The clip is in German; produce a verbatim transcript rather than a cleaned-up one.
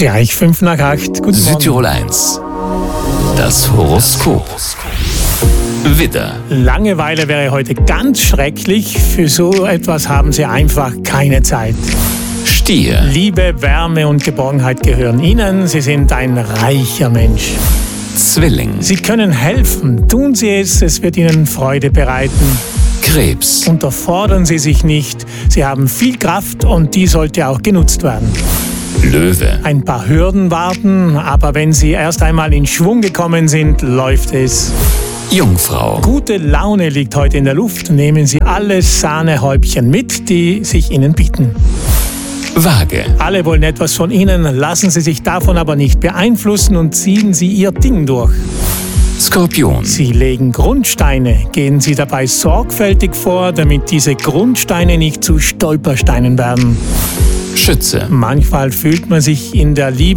Gleich fünf nach acht. Guten Morgen. Südtirol eins. Das Horoskop. Widder. Langeweile wäre heute ganz schrecklich. Für so etwas haben Sie einfach keine Zeit. Stier. Liebe, Wärme und Geborgenheit gehören Ihnen. Sie sind ein reicher Mensch. Zwilling. Sie können helfen. Tun Sie es, es wird Ihnen Freude bereiten. Krebs. Unterfordern Sie sich nicht. Sie haben viel Kraft und die sollte auch genutzt werden. Löwe. Ein paar Hürden warten, aber wenn Sie erst einmal in Schwung gekommen sind, läuft es. Jungfrau. Gute Laune liegt heute in der Luft. Nehmen Sie alle Sahnehäubchen mit, die sich Ihnen bieten. Waage. Alle wollen etwas von Ihnen, lassen Sie sich davon aber nicht beeinflussen und ziehen Sie Ihr Ding durch. Skorpion. Sie legen Grundsteine. Gehen Sie dabei sorgfältig vor, damit diese Grundsteine nicht zu Stolpersteinen werden. Schütze. Manchmal fühlt man sich in der Liebe